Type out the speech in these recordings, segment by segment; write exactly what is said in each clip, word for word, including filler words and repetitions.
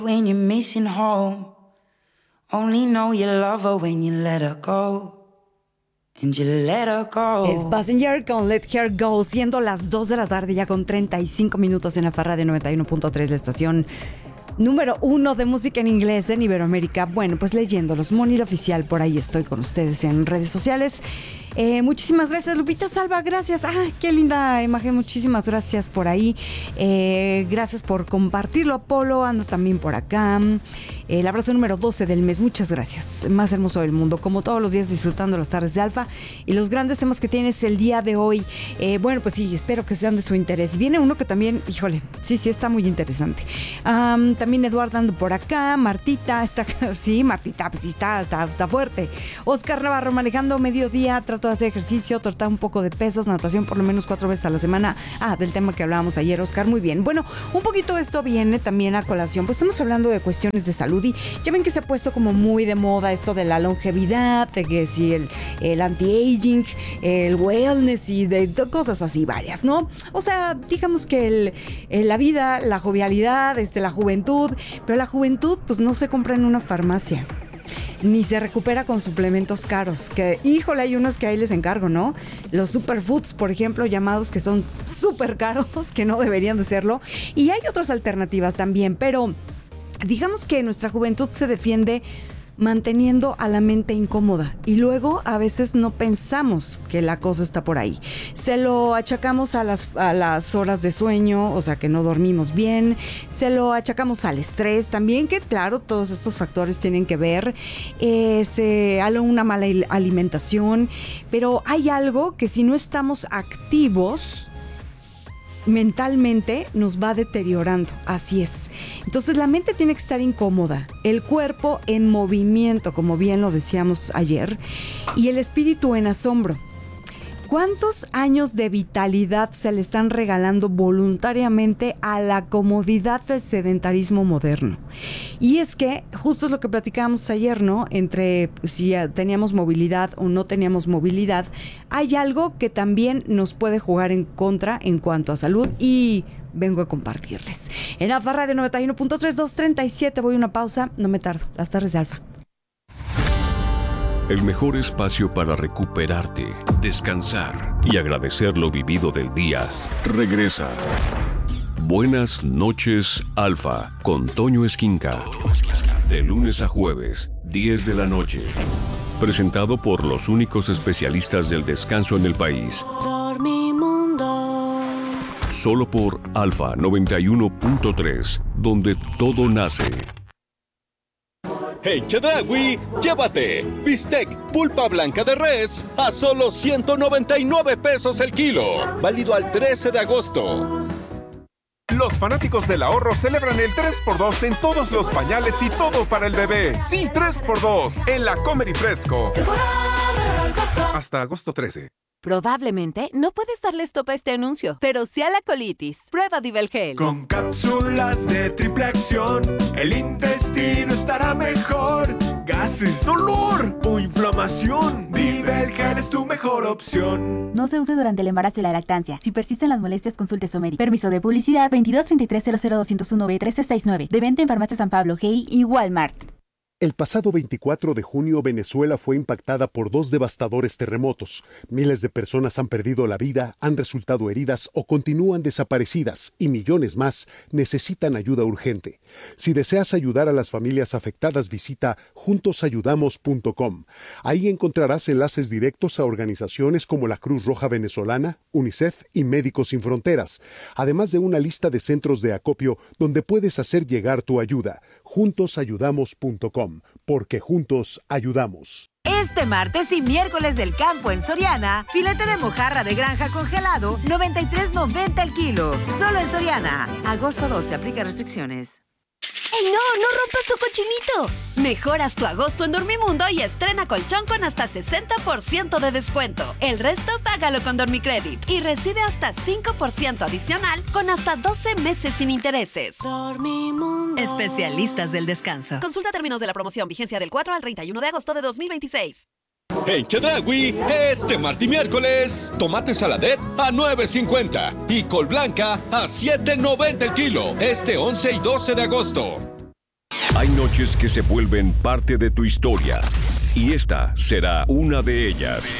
When you're missing home, only know you love her when you let her go. And you let her go. Es Passenger con Let Her Go, siendo las dos de la tarde ya con treinta y cinco minutos en la Farra de noventa y uno punto tres, la estación número uno de música en inglés en Iberoamérica. Bueno, pues leyéndolos, Moni la Oficial, por ahí estoy con ustedes en redes sociales. Eh, muchísimas gracias, Lupita Salva, gracias. Ah, qué linda imagen, muchísimas gracias por ahí. Eh, gracias por compartirlo. Apolo anda también por acá. El abrazo número doce del mes, muchas gracias. Más hermoso del mundo, como todos los días, disfrutando las tardes de Alfa y los grandes temas que tienes el día de hoy. Eh, bueno, pues sí, espero que sean de su interés. Viene uno que también, híjole, sí, sí, está muy interesante. Um, también Eduardo ando por acá. Martita, está, sí, Martita, pues sí, está, está, está fuerte. Oscar Navarro, manejando mediodía, trato de hacer ejercicio, tratar un poco de pesas, natación por lo menos cuatro veces a la semana. Ah, del tema que hablábamos ayer, Oscar, muy bien. Bueno, un poquito esto viene también a colación, pues estamos hablando de cuestiones de salud y ya ven que se ha puesto como muy de moda esto de la longevidad, de que si el, el anti-aging, el wellness y de, de cosas así varias, ¿no? O sea, digamos que el, el, la vida, la jovialidad, este, la juventud, pero la juventud pues no se compra en una farmacia, ni se recupera con suplementos caros, que híjole, hay unos que ahí les encargo, ¿no? Los superfoods, por ejemplo, llamados, que son súper caros, que no deberían de serlo, y hay otras alternativas también, pero digamos que nuestra juventud se defiende manteniendo a la mente incómoda y luego a veces no pensamos que la cosa está por ahí. Se lo achacamos a las, a las horas de sueño, o sea que no dormimos bien, se lo achacamos al estrés también, que claro, todos estos factores tienen que ver, eh, se, a una mala alimentación, pero hay algo que si no estamos activos mentalmente nos va deteriorando, así es. Entonces la mente tiene que estar incómoda, el cuerpo en movimiento, como bien lo decíamos ayer, y el espíritu en asombro. ¿Cuántos años de vitalidad se le están regalando voluntariamente a la comodidad del sedentarismo moderno? Y es que justo es lo que platicábamos ayer, ¿no? Entre si teníamos movilidad o no teníamos movilidad, hay algo que también nos puede jugar en contra en cuanto a salud y vengo a compartirles. En la Farra de noventa y uno punto tres, dos treinta y siete, voy a una pausa, no me tardo, las tardes de Alfa. El mejor espacio para recuperarte, descansar y agradecer lo vivido del día regresa. Buenas noches, Alfa, con Toño Esquinca. De lunes a jueves, diez de la noche. Presentado por los únicos especialistas del descanso en el país. Dormimundo. Solo por Alfa noventa y uno punto tres, donde todo nace. En Chedraui, llévate bistec pulpa blanca de res a solo ciento noventa y nueve pesos el kilo. Válido al trece de agosto. Los fanáticos del ahorro celebran el tres por dos en todos los pañales y todo para el bebé. Sí, tres por dos en la Comer y Fresco. Hasta agosto trece. Probablemente no puedes darle stop a este anuncio, pero sí a la colitis. Prueba Divelgel. Con cápsulas de triple acción, el intestino estará mejor. Gases, dolor o inflamación, Divelgel es tu mejor opción. No se use durante el embarazo y la lactancia. Si persisten las molestias, consulte a su médico. Permiso de publicidad veintidós treinta y tres cero cero doscientos uno B trece sesenta y nueve. De venta en Farmacia San Pablo, G I y Walmart. El pasado veinticuatro de junio, Venezuela fue impactada por dos devastadores terremotos. Miles de personas han perdido la vida, han resultado heridas o continúan desaparecidas y millones más necesitan ayuda urgente. Si deseas ayudar a las familias afectadas, visita juntos ayudamos punto com. Ahí encontrarás enlaces directos a organizaciones como la Cruz Roja Venezolana, UNICEF y Médicos Sin Fronteras, además de una lista de centros de acopio donde puedes hacer llegar tu ayuda. juntos ayudamos punto com. Porque juntos ayudamos. Este martes y miércoles del campo en Soriana, filete de mojarra de granja congelado, noventa y tres noventa el kilo. Solo en Soriana. Agosto doce, aplica restricciones. ¡Ey, no! ¡No rompas tu cochinito! Mejoras tu agosto en Dormimundo y estrena colchón con hasta sesenta por ciento de descuento. El resto págalo con Dormicredit y recibe hasta cinco por ciento adicional con hasta doce meses sin intereses. Dormimundo. Especialistas del descanso. Consulta términos de la promoción. Vigencia del cuatro al treinta y uno de agosto de dos mil veintiséis. En Chedraui, este martes y miércoles, tomate saladet a nueve cincuenta y col blanca a siete noventa el kilo, este once y doce de agosto. Hay noches que se vuelven parte de tu historia y esta será una de ellas.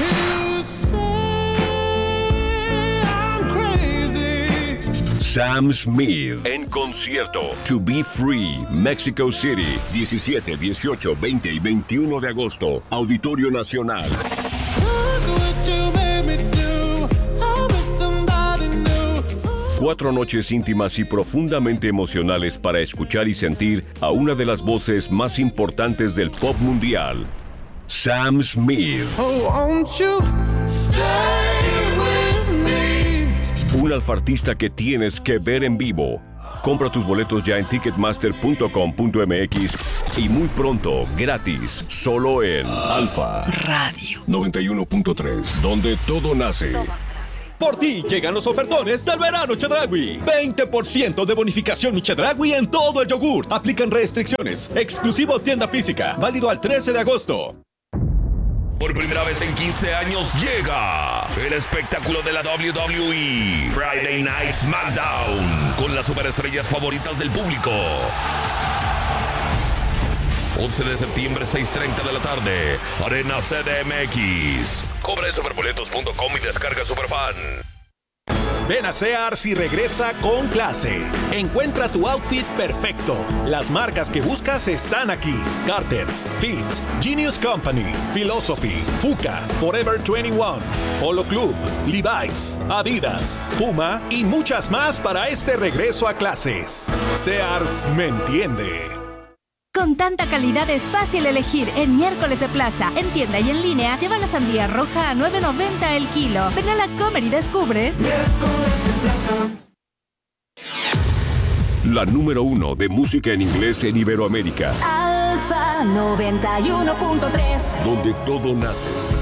Sam Smith en concierto. To Be Free, Mexico City, diecisiete, dieciocho, veinte y veintiuno de agosto. Auditorio Nacional. Cuatro noches íntimas y profundamente emocionales para escuchar y sentir a una de las voces más importantes del pop mundial, Sam Smith. Oh, won't you stay with me? Un alfartista que tienes que ver en vivo. Compra tus boletos ya en ticketmaster punto com punto m x y muy pronto, gratis, solo en Alfa Radio noventa y uno punto tres, donde todo nace. Por ti llegan los ofertones del verano Chedraui. veinte por ciento de bonificación mi Chedraui en todo el yogur. Aplican restricciones. Exclusivo tienda física. Válido al trece de agosto. Por primera vez en quince años llega el espectáculo de la doble u doble u E. Friday Night SmackDown. Con las superestrellas favoritas del público. once de septiembre, seis treinta de la tarde, Arena C D M X. Compra en superboletos punto com y descarga Superfan. Ven a Sears y regresa con clase. Encuentra tu outfit perfecto. Las marcas que buscas están aquí. Carter's, Fit, Genius Company, Philosophy, Fuka, Forever veintiuno, Polo Club, Levi's, Adidas, Puma y muchas más para este regreso a clases. Sears me entiende. Con tanta calidad es fácil elegir en Miércoles de Plaza. En tienda y en línea, lleva la sandía roja a nueve noventa el kilo. Ven a la Comer y descubre. Miércoles de Plaza. La número uno de música en inglés en Iberoamérica. Alfa noventa y uno punto tres. Donde todo nace.